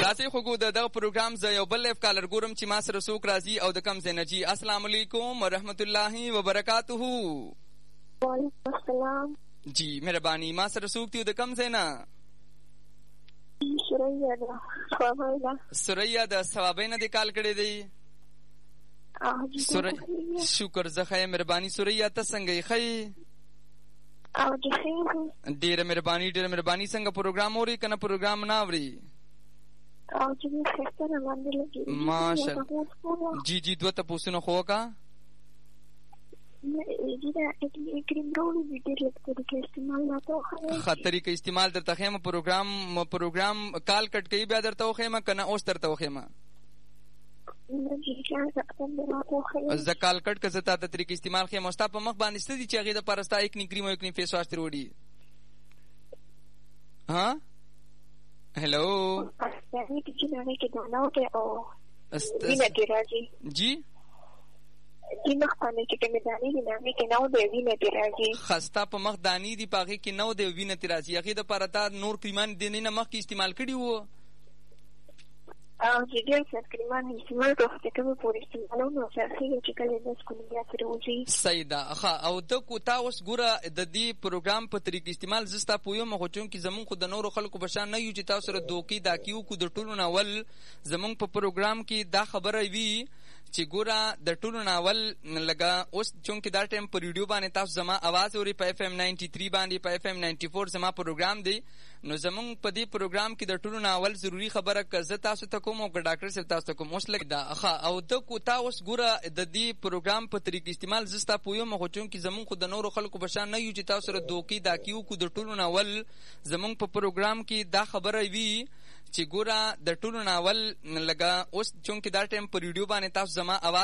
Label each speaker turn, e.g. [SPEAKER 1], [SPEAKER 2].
[SPEAKER 1] راځي خو د دغه پروګرام زه یو بل لایف کالر ګورم چې ما سره څوک راځي او د کوم ځای نه جي. السلام علیکم ورحمت الله وبرکاته.
[SPEAKER 2] وعلیکم السلام.
[SPEAKER 1] جی مهرباني. ما سره څوک دی د کوم ځای نه؟ سوریا د ثوابۍ نه دې کال کړی دی؟ شکر زه ښه یم. مهرباني سوریا ته څنګه یې؟ ښه یې؟ ډېره مهرباني ډېره مهرباني. څنګه پروګرام اوري که نه پروګرام نه اوري؟ ماشاءالله. جی جی دوه تپوسونه خو وکړه. ښه طریقه استعمال درته ښیم. پروګرام کال کټ کوي بیا درته وښیم که نه اوس درته وښیم؟ زه کال کټ که زه تا ته طریقه استعمال ښیم. او ستا په مخ باندې څه دي چې هغې دپاره ستا اکني کریم او اکني فیس واش ترې وړي؟ ها هلو جی خستا په مخ دانی دي په هغې کې نو دی وینه ترې راځي. هغې دپاره تا نور کریمان د نه مخکې استعمال کړي وو؟ صحیح ده. ښه او ته تا اوس ګوره د دې پروګرام په طریقه استعمال زه ستا پوهیم خو چونکې زمونږ خو د نورو خلکو په شان نه یو چې تاسو سره دوکې داکې وکړو. د ټولو ناول زمونږ په پروګرام کې دا خبره وي چې ګوره د ټولو ناول لږه اوس چونکې دا ټایم په ریډیو باندې تاسو زما اواز اورئ په FM 93 باندې په FM 94 زما پروګرام دی. نو زمونږ په دې پروګرام کې د ټولو ناول ضروري خبره که زه تاسو ته کوم او که ډاکټر صاحب تاسو ته کوم اوس لږ ده. ښه او ته تا اوس ګوره د دې پروګرام په طریقه استعمال زه ستا پوهیم خو چونکې زمونږ خو د نورو خلکو په شان نه یو چې تاسو سره دوکې داکې وکړو. د ټولو ناول زمونږ په پروګرام کې دا خبره وي چې ګوره د ټولو ناول لږه اوس چونکې دا ټایم په ریډیو باندې تاسو زما اواز